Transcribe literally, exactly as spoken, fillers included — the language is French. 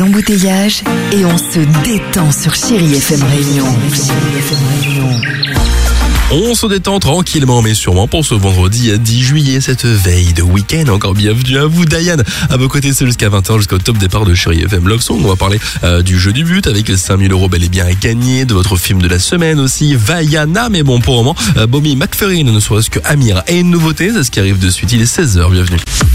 les embouteillages et on se détend sur Chérie F M Réunion. On se détend tranquillement mais sûrement pour ce vendredi dix juillet, cette veille de week-end. Encore bienvenue à vous, Diane. À vos côtés, c'est jusqu'à vingt heures, jusqu'au top départ de Chérie F M Love Song. On va parler euh, du jeu du but avec les cinq mille euros bel et bien à gagner, de votre film de la semaine aussi, Vaiana. Mais bon, pour le moment, euh, Bobby McFerrin, ne serait-ce que Amir et une nouveauté, c'est ce qui arrive de suite. Il est seize heures, bienvenue.